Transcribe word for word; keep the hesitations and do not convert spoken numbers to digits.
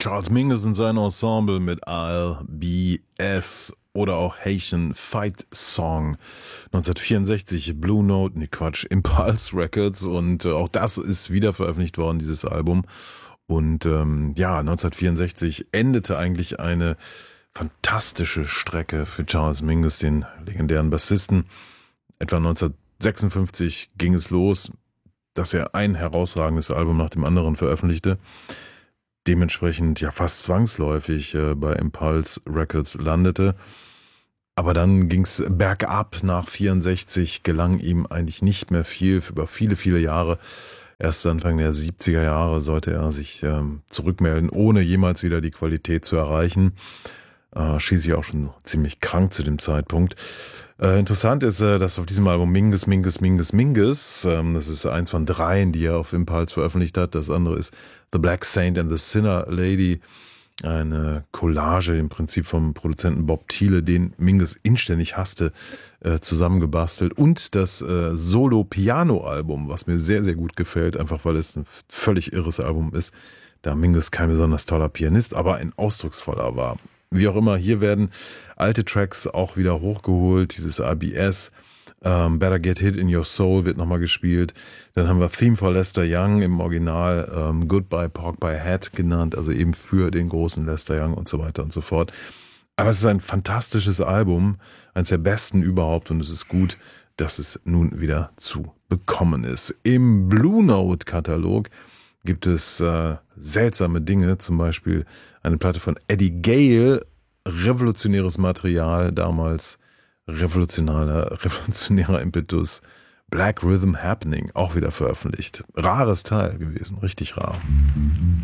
Charles Mingus und sein Ensemble mit I'll B S oder auch Haitian Fight Song. neunzehnhundertvierundsechzig Blue Note, ne Quatsch, Impulse Records, und äh, auch das ist wieder veröffentlicht worden, dieses Album. Und ähm, ja, neunzehnhundertvierundsechzig endete eigentlich eine fantastische Strecke für Charles Mingus, den legendären Bassisten. Etwa neunzehnhundertsechsundfünfzig ging es los, dass er ein herausragendes Album nach dem anderen veröffentlichte. Dementsprechend ja fast zwangsläufig äh, bei Impulse Records landete. Aber dann ging es bergab. Nach vierundsechzig gelang ihm eigentlich nicht mehr viel über viele, viele Jahre. Erst Anfang der siebziger Jahre sollte er sich ähm, zurückmelden, ohne jemals wieder die Qualität zu erreichen. Äh, schließlich auch schon ziemlich krank zu dem Zeitpunkt. Äh, interessant ist, äh, dass auf diesem Album Mingus, Mingus, Mingus, Mingus, ähm, das ist eins von dreien, die er auf Impulse veröffentlicht hat. Das andere ist The Black Saint and the Sinner Lady, eine Collage im Prinzip vom Produzenten Bob Thiele, den Mingus inständig hasste, äh, zusammengebastelt. Und das äh, Solo-Piano-Album, was mir sehr, sehr gut gefällt, einfach weil es ein völlig irres Album ist, da Mingus kein besonders toller Pianist, aber ein ausdrucksvoller war. Wie auch immer, hier werden alte Tracks auch wieder hochgeholt, dieses I B S, ähm, Better Get Hit in Your Soul wird nochmal gespielt. Dann haben wir Theme for Lester Young im Original, ähm, Goodbye Pork by Hat genannt, also eben für den großen Lester Young und so weiter und so fort. Aber es ist ein fantastisches Album, eines der besten überhaupt, und es ist gut, dass es nun wieder zu bekommen ist. Im Blue Note Katalog gibt es äh, seltsame Dinge, zum Beispiel eine Platte von Eddie Gale, revolutionäres Material, damals revolutionärer, revolutionärer Impetus, Black Rhythm Happening, auch wieder veröffentlicht. Rares Teil gewesen, richtig rar.